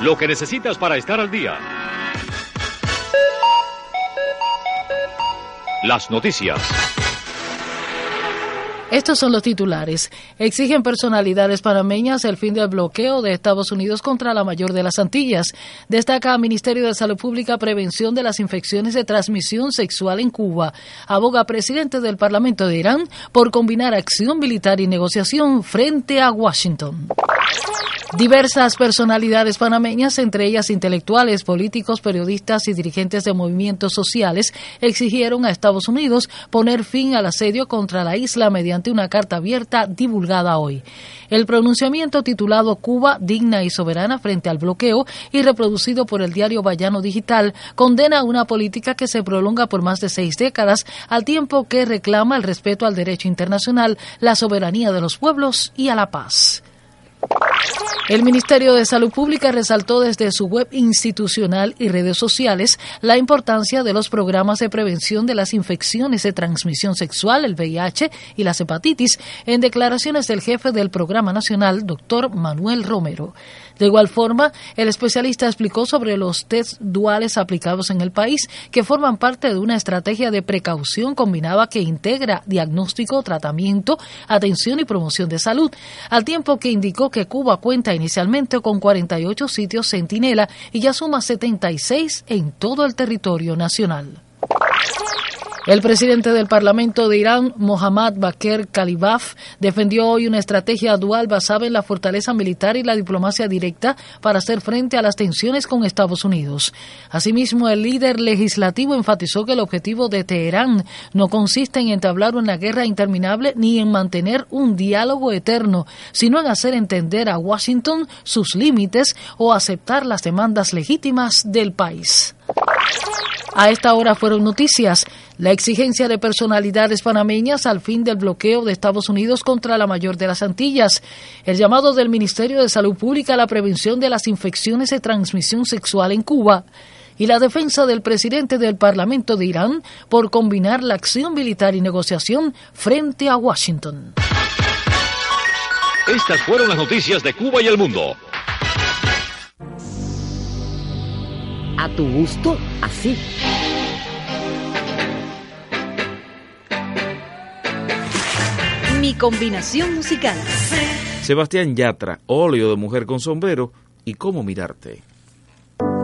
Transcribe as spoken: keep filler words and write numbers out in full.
lo que necesitas para estar al día. Las noticias. Estos son los titulares. Exigen personalidades panameñas el fin del bloqueo de Estados Unidos contra la mayor de las Antillas. Destaca Ministerio de Salud Pública prevención de las infecciones de transmisión sexual en Cuba. Aboga presidente del Parlamento de Irán por combinar acción militar y negociación frente a Washington. Diversas personalidades panameñas, entre ellas intelectuales, políticos, periodistas y dirigentes de movimientos sociales, exigieron a Estados Unidos poner fin al asedio contra la isla mediante una carta abierta divulgada hoy. El pronunciamiento, titulado Cuba digna y soberana frente al bloqueo y reproducido por el diario Bayano Digital, condena una política que se prolonga por más de seis décadas, al tiempo que reclama el respeto al derecho internacional, la soberanía de los pueblos y a la paz. El Ministerio de Salud Pública resaltó desde su web institucional y redes sociales la importancia de los programas de prevención de las infecciones de transmisión sexual, el V I H y las hepatitis, en declaraciones del jefe del Programa Nacional, doctor Manuel Romero. De igual forma, el especialista explicó sobre los test duales aplicados en el país, que forman parte de una estrategia de precaución combinada que integra diagnóstico, tratamiento, atención y promoción de salud, al tiempo que indicó que Cuba cuenta inicialmente con cuarenta y ocho sitios Centinela y ya suma setenta y seis en todo el territorio nacional. El presidente del Parlamento de Irán, Mohammad Bakr Kalibaf, defendió hoy una estrategia dual basada en la fortaleza militar y la diplomacia directa para hacer frente a las tensiones con Estados Unidos. Asimismo, el líder legislativo enfatizó que el objetivo de Teherán no consiste en entablar una guerra interminable ni en mantener un diálogo eterno, sino en hacer entender a Washington sus límites o aceptar las demandas legítimas del país. A esta hora fueron noticias. La exigencia de personalidades panameñas al fin del bloqueo de Estados Unidos contra la mayor de las Antillas. El llamado del Ministerio de Salud Pública a la prevención de las infecciones de transmisión sexual en Cuba. Y la defensa del presidente del Parlamento de Irán por combinar la acción militar y negociación frente a Washington. Estas fueron las noticias de Cuba y el mundo. A tu gusto, así. Mi combinación musical. Sebastián Yatra, Óleo de mujer con sombrero y Cómo mirarte.